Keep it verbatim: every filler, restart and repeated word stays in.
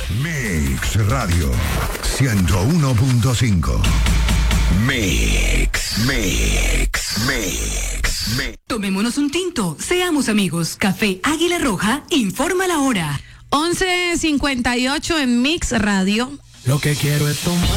Mix Radio ciento uno punto cinco. Mix, Mix, Mix, Mix. Tomémonos un tinto, seamos amigos. Café Águila Roja informa la hora. once cincuenta y ocho en Mix Radio. Lo que quiero es tomar.